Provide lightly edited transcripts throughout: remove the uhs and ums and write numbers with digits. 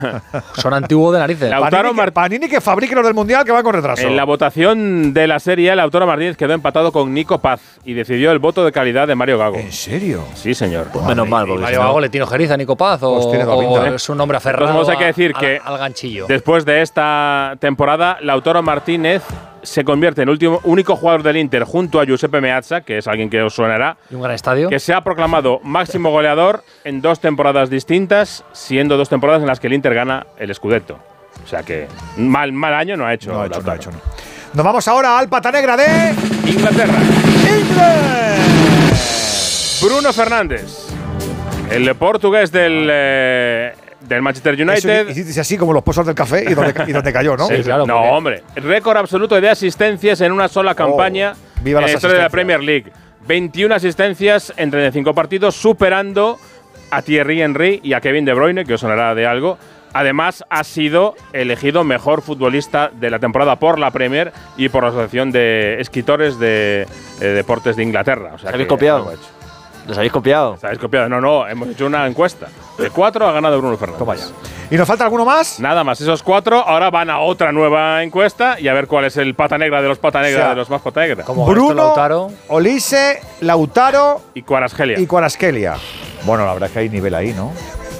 Son antiguos de narices. Panini que fabrique los del Mundial, que va con retraso. En la votación de la serie, Lautaro Martínez quedó empatado con Nico Paz y decidió el voto de calidad de Mario Gago. ¿En serio? Sí, señor. Pues menos mal, porque Mario Gago le tiene ojeriza a Nico Paz o es un hombre aferrado hay que decir que al ganchillo. Después de esta temporada, Lautaro Martínez se convierte en el único jugador del Inter junto a Giuseppe Meazza, que es alguien que os sonará, y un gran estadio, que se ha proclamado máximo goleador en 2 temporadas distintas, siendo 2 temporadas en las que el Inter gana el Scudetto. O sea que mal año no ha hecho. No. Nos vamos ahora al pata negra de Inglaterra. ¡England! Bruno Fernández, el portugués del Manchester United. Hiciste así como los pozos del café y donde cayó, ¿no? Sí, claro. No, hombre. Récord absoluto de asistencias en una sola campaña viva en la historia de la Premier League. 21 asistencias en 35 partidos, superando a Thierry Henry y a Kevin De Bruyne, que os sonará de algo. Además, ha sido elegido mejor futbolista de la temporada por la Premier y por la Asociación de Escritores de Deportes de Inglaterra. O sea, ¿Habéis copiado? ¿Les habéis copiado? ¿Os habéis copiado? No, hemos hecho una encuesta. De 4 ha ganado Bruno Fernández. Toma ya. ¿Y nos falta alguno más? Nada más, esos 4 ahora van a otra nueva encuesta y a ver cuál es el pata negra de los pata negra de los más pata negra. Como Bruno, Lautaro, Olise, Lautaro y Kvaratskhelia. Bueno, la verdad es que hay nivel ahí, ¿no?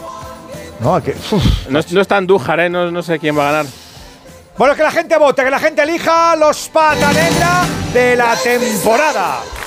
No está Andújar, no sé quién va a ganar. Bueno, que la gente vote, que la gente elija los pata negra de la temporada.